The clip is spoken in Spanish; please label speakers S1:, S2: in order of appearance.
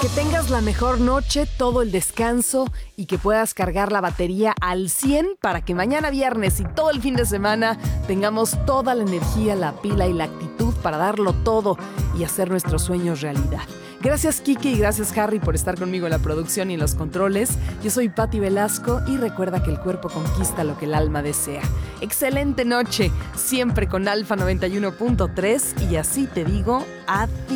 S1: Que tengas la mejor noche, todo el descanso y que puedas cargar la batería al 100 para que mañana viernes y todo el fin de semana tengamos toda la energía, la pila y la actitud para darlo todo y hacer nuestros sueños realidad. Gracias Kike y gracias Harry por estar conmigo en la producción y en los controles. Yo soy Patti Velasco y recuerda que el cuerpo conquista lo que el alma desea. Excelente noche, siempre con Alfa 91.3 y así te digo adiós.